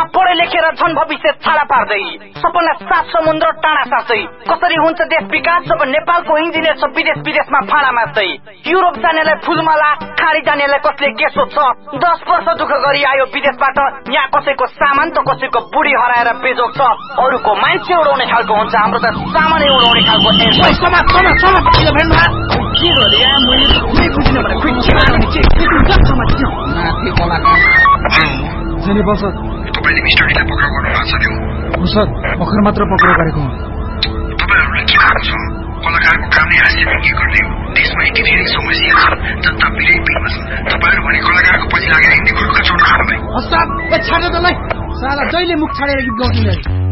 पढे लेखेर झन् भविष्य छाडा पार्दै सपना सात समुद्र टाढा सार्दै कसरी हुन्छ देश विकास जब नेपालको इन्जिनियर सब विदेशमा फाँडा मार्दै युरोप जानेलाई फुलमाला खाडी जानेलाई कसले के सोध्छ 10 वर्ष दुःख गरी आयो विदेशबाट यहाँ कसैको सामान त कसैको बुढी हराएर बेजोग छ अरूको मान्छे उडाउने खालको हुन्छ हाम्रो त सामानै उडाउने खालको तपाईले मिस्टर डीलाई पक्राउ गर्नु भएको छ हो सर भर्खर मात्र पक्राउ गरेको हो तपाईहरुलाई के थाहा छ कलाकारको काम नै हास्य व्यङ्ग्य गर्ने हो देशमा यति धेरै समस्या छ जनता पीडै पीडमा छ तपाईहरु भने कलाकारको पछि लागेर हिन्दी खुर्का छोड्नु सक्नु हो सर छाड्नु त लै साला जहिले मुख छाडेर गीत गाउँछन्